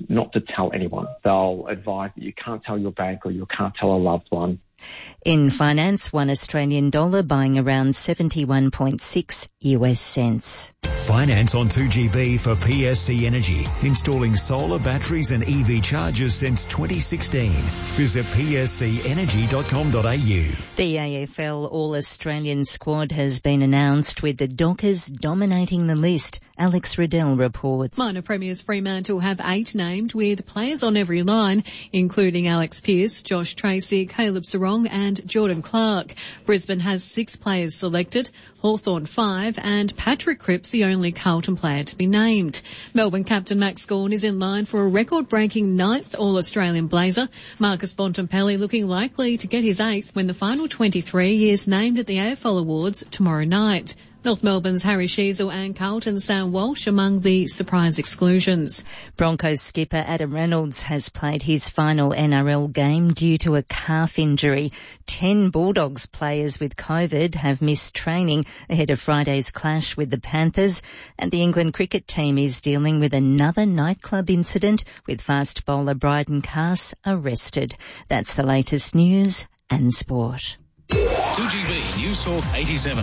not to tell anyone. They'll advise that you can't tell your bank or you can't tell a loved one. In finance, $1 Australian buying around 71.6 US cents. Finance on 2GB for PSC Energy, installing solar batteries and EV chargers since 2016. Visit pscenergy.com.au. The AFL All-Australian squad has been announced, with the Dockers dominating the list. Alex Riddell reports. Minor Premiers Fremantle have 8 named, with players on every line, including Alex Pearce, Josh Tracy, Caleb Sarong and Jordan Clark. Brisbane has 6 players selected, Hawthorn 5, and Patrick Cripps the only Carlton player to be named. Melbourne captain Max Gawn is in line for a record-breaking 9th All-Australian Blazer. Marcus Bontempelli looking likely to get his 8th when the final 23 is named at the AFL Awards tomorrow night. North Melbourne's Harry Sheezel and Carlton's Sam Walsh among the surprise exclusions. Broncos skipper Adam Reynolds has played his final NRL game due to a calf injury. 10 Bulldogs players with COVID have missed training ahead of Friday's clash with the Panthers, and the England cricket team is dealing with another nightclub incident with fast bowler Bryden Cass arrested. That's the latest news and sport. 2GB News Talk 87.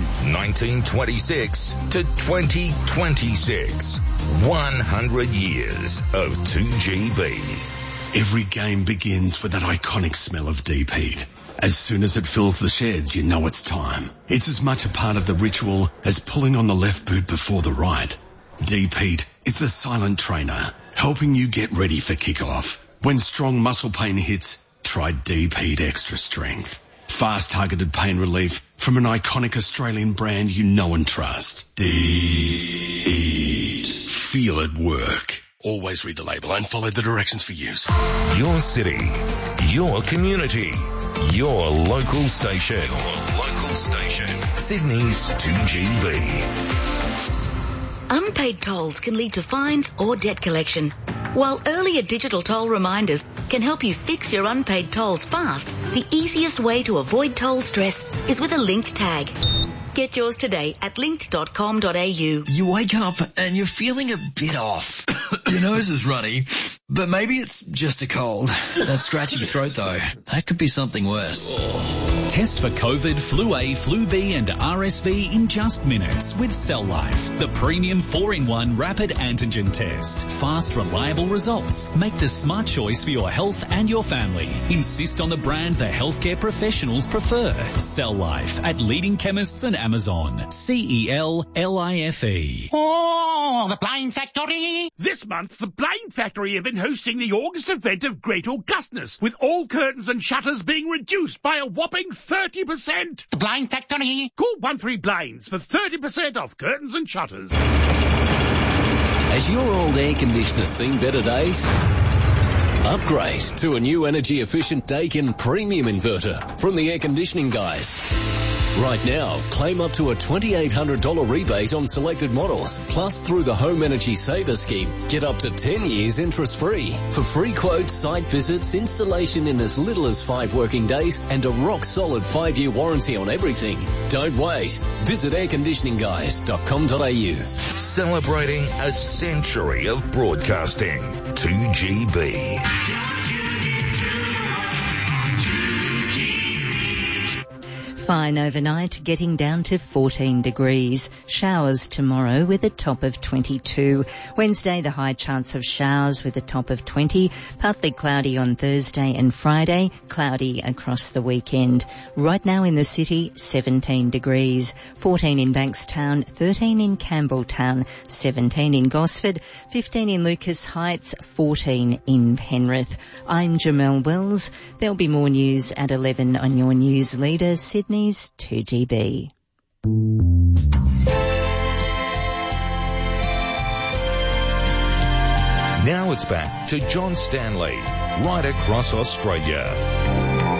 1926 to 2026. 100 years of 2GB. Every game begins with that iconic smell of deep heat. As soon as it fills the sheds, you know it's time. It's as much a part of the ritual as pulling on the left boot before the right. Deep heat is the silent trainer, helping you get ready for kickoff. When strong muscle pain hits, try Deep Heat Extra Strength. Fast targeted pain relief from an iconic Australian brand you know and trust. Deep Heat. Feel it work. Always read the label and follow the directions for use. Your city, your community, your local station. Your local station. Sydney's 2GB. Unpaid tolls can lead to fines or debt collection, while earlier digital toll reminders can help you fix your unpaid tolls fast. The easiest way to avoid toll stress is with a linked tag. Get yours today at linked.com.au. You wake up and you're feeling a bit off. Your nose is runny, but maybe it's just a cold. That scratchy throat though, that could be something worse. Test for COVID, Flu A, Flu B and RSV in just minutes with Cell Life, the premium 4-in-1 rapid antigen test. Fast, reliable results. Make the smart choice for your health and your family. Insist on the brand the healthcare professionals prefer. Cell Life at leading chemists and Amazon. CELLIFE. Oh, the Blind Factory! This month, the Blind Factory have been hosting the August event of Great Augustness, with all curtains and shutters being reduced by a whopping 30%. The Blind Factory! Call 13 Blinds for 30% off curtains and shutters. Has your old air conditioner seen better days? Upgrade to a new energy-efficient Daikin premium inverter from the Air Conditioning Guys. Right now, claim up to a $2,800 rebate on selected models. Plus, through the Home Energy Saver Scheme, get up to 10 years interest-free. For free quotes, site visits, installation in as little as 5 working days, and a rock-solid 5-year warranty on everything. Don't wait. Visit airconditioningguys.com.au. Celebrating a century of broadcasting. 2GB. Fine overnight, getting down to 14 degrees. Showers tomorrow with a top of 22. Wednesday, the high chance of showers with a top of 20. Partly cloudy on Thursday and Friday. Cloudy across the weekend. Right now in the city, 17 degrees. 14 in Bankstown, 13 in Campbelltown, 17 in Gosford, 15 in Lucas Heights, 14 in Penrith. I'm Jamelle Wells. There'll be more news at 11 on your news leader, Sydney's 2GB. Now it's back to John Stanley, right across Australia.